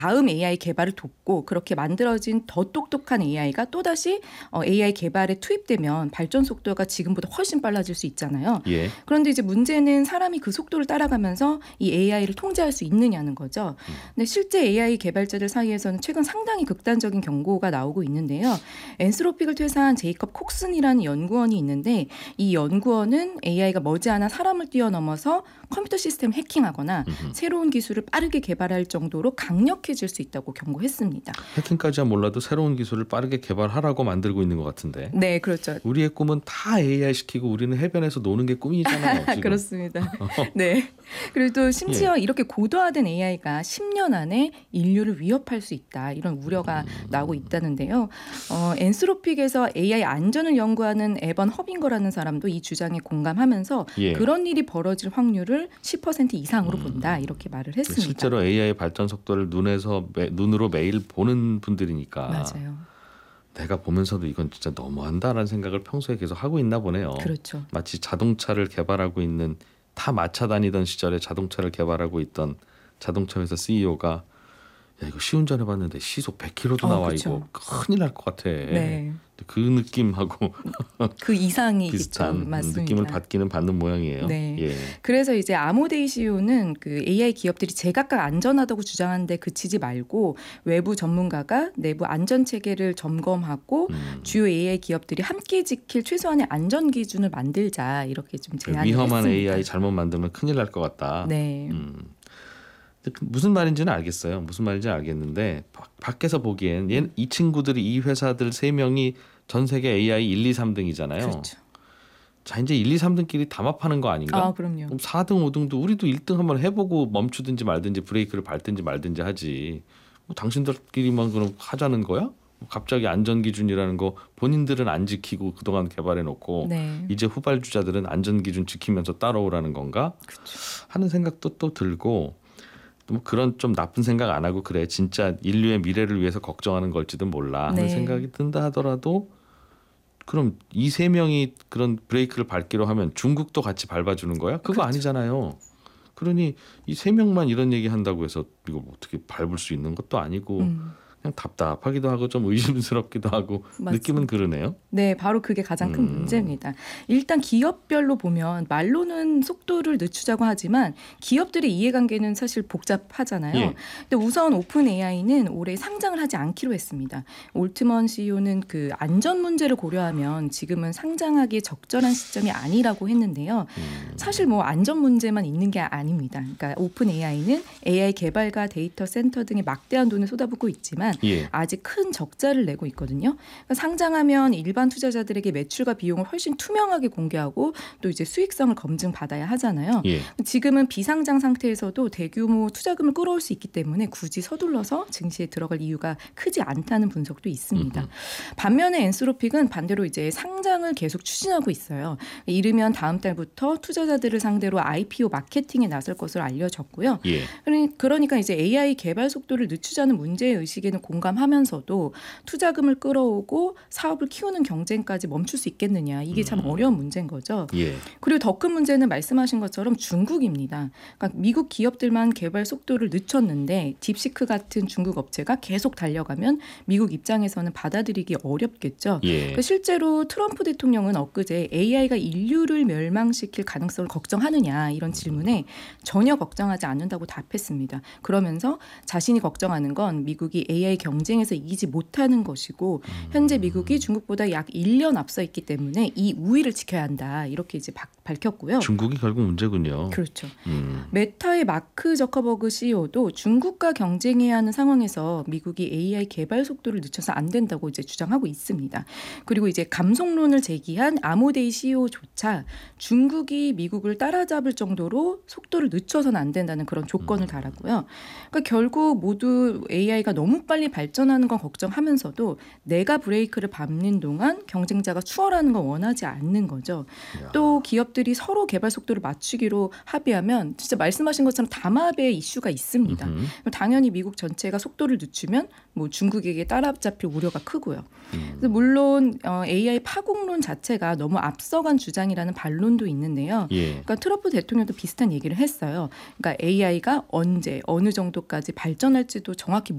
다음 AI 개발을 돕고 그렇게 만들어진 더 똑똑한 AI가 또다시 AI 개발에 투입되면 발전 속도가 지금보다 훨씬 빨라질 수 있잖아요. 예. 그런데 이제 문제는 사람이 그 속도를 따라가면서 이 AI를 통제할 수 있느냐는 거죠. 근데 실제 AI 개발자들 사이에서는 최근 상당히 극단적인 경고가 나오고 있는데요. 엔스로픽을 퇴사한 제이컵 콕슨이라는 연구원이 있는데 이 연구원은 AI가 머지않아 사람을 뛰어넘어서 컴퓨터 시스템 해킹하거나 새로운 기술을 빠르게 개발할 정도로 강력해질 수 있다고 경고했습니다. 해킹까지야 몰라도 새로운 기술을 빠르게 개발하라고 만들고 있는 것 같은데. 네, 그렇죠. 우리의 꿈은 다 AI 시키고 우리는 해변에서 노는 게 꿈이잖아요. 지금. 그렇습니다. 네. 그리고 또 심지어 이렇게 고도화된 AI가 10년 안에 인류를 위협할 수 있다. 이런 우려가 나오고 있다는데요. 엔스로픽에서 AI 안전을 연구하는 에번 허빙거라는 사람도 이 주장에 공감하면서 예. 그런 일이 벌어질 확률을 10% 이상으로 본다. 이렇게 말을 했습니다. 실제로 AI 발전 속도를 눈으로 매일 보는 분들이니까. 맞아요. 내가 보면서도 이건 진짜 너무한다라는 생각을 평소에 계속 하고 있나 보네요. 그렇죠. 마치 자동차를 개발하고 있는 타 마차 다니던 시절에 자동차를 개발하고 있던 자동차 회사 CEO가 야 이거 시운전 해봤는데 시속 100km도 나와 그렇죠. 이거 큰일 날 것 같아. 네. 그 느낌하고 그 이상이겠죠. 비슷한 맞습니다. 느낌을 받는 모양이에요. 네. 예. 그래서 이제 아모데이 CEO는 그 AI 기업들이 제각각 안전하다고 주장하는데 그치지 말고 외부 전문가가 내부 안전 체계를 점검하고 주요 AI 기업들이 함께 지킬 최소한의 안전 기준을 만들자 이렇게 좀 제안을 위험한 했습니다. AI 잘못 만들면 큰일 날 것 같다. 네. 무슨 말인지는 알겠어요. 무슨 말인지 알겠는데 밖에서 보기엔 이 친구들이 이 회사들 3명이 전 세계 AI 1, 2, 3등이잖아요. 그렇죠. 자 이제 1, 2, 3등끼리 담합하는 거 아닌가? 아, 그럼요. 그럼 4등, 5등도 우리도 1등 한번 해보고 멈추든지 말든지 브레이크를 밟든지 말든지 하지. 뭐 당신들끼리만 그럼 하자는 거야? 갑자기 안전기준이라는 거 본인들은 안 지키고 그동안 개발해놓고 네. 이제 후발주자들은 안전기준 지키면서 따라오라는 건가? 그렇죠. 하는 생각도 또 들고 뭐 그런 좀 나쁜 생각 안 하고 그래 진짜 인류의 미래를 위해서 걱정하는 걸지도 몰라 하는 네. 생각이 든다 하더라도 그럼 이 3명이 그런 브레이크를 밟기로 하면 중국도 같이 밟아주는 거야? 그거 그렇죠. 아니잖아요. 그러니 이 3명만 이런 얘기 한다고 해서 이거 뭐 어떻게 밟을 수 있는 것도 아니고 그냥 답답하기도 하고 좀 의심스럽기도 하고 맞습니다. 느낌은 그러네요. 네, 바로 그게 가장 큰 문제입니다. 일단 기업별로 보면 말로는 속도를 늦추자고 하지만 기업들의 이해관계는 사실 복잡하잖아요. 예. 근데 우선 오픈 AI는 올해 상장을 하지 않기로 했습니다. 올트먼 CEO는 그 안전 문제를 고려하면 지금은 상장하기에 적절한 시점이 아니라고 했는데요. 사실 뭐 안전 문제만 있는 게 아닙니다. 그러니까 오픈 AI는 AI 개발과 데이터 센터 등에 막대한 돈을 쏟아붓고 있지만 예. 아직 큰 적자를 내고 있거든요. 그러니까 상장하면 일반 투자자들에게 매출과 비용을 훨씬 투명하게 공개하고 또 이제 수익성을 검증받아야 하잖아요. 예. 지금은 비상장 상태에서도 대규모 투자금을 끌어올 수 있기 때문에 굳이 서둘러서 증시에 들어갈 이유가 크지 않다는 분석도 있습니다. 반면에 엔스로픽은 반대로 이제 상장을 계속 추진하고 있어요. 이르면 다음 달부터 투자자들을 상대로 IPO 마케팅에 나설 것으로 알려졌고요. 예. 그러니까 이제 AI 개발 속도를 늦추자는 문제 의식에는 공감하면서도 투자금을 끌어오고 사업을 키우는 경쟁까지 멈출 수 있겠느냐. 이게 참 어려운 문제인 거죠. 예. 그리고 더 큰 문제는 말씀하신 것처럼 중국입니다. 그러니까 미국 기업들만 개발 속도를 늦췄는데 딥시크 같은 중국 업체가 계속 달려가면 미국 입장에서는 받아들이기 어렵겠죠. 예. 그러니까 실제로 트럼프 대통령은 엊그제 AI가 인류를 멸망시킬 가능성을 걱정하느냐 이런 질문에 전혀 걱정하지 않는다고 답했습니다. 그러면서 자신이 걱정하는 건 미국이 AI 경쟁에서 이기지 못하는 것이고 현재 미국이 중국보다 약 1년 앞서 있기 때문에 이 우위를 지켜야 한다. 이렇게 이제 밝혔고요. 중국이 결국 문제군요. 그렇죠. 메타의 마크 저커버그 CEO도 중국과 경쟁해야 하는 상황에서 미국이 AI 개발 속도를 늦춰서 안 된다고 이제 주장하고 있습니다. 그리고 이제 감속론을 제기한 아모데이 CEO조차 중국이 미국을 따라잡을 정도로 속도를 늦춰서는 안 된다는 그런 조건을 달았고요. 그러니까 결국 모두 AI가 너무 빨리 빨리 발전하는 건 걱정하면서도 내가 브레이크를 밟는 동안 경쟁자가 추월하는 건 원하지 않는 거죠. 또 기업들이 서로 개발 속도를 맞추기로 합의하면 진짜 말씀하신 것처럼 담합의 이슈가 있습니다. 당연히 미국 전체가 속도를 늦추면 뭐 중국에게 따라잡힐 우려가 크고요. 그래서 물론 AI 파국론 자체가 너무 앞서간 주장이라는 반론도 있는데요. 예. 그러니까 트럼프 대통령도 비슷한 얘기를 했어요. 그러니까 AI가 언제 어느 정도까지 발전할지도 정확히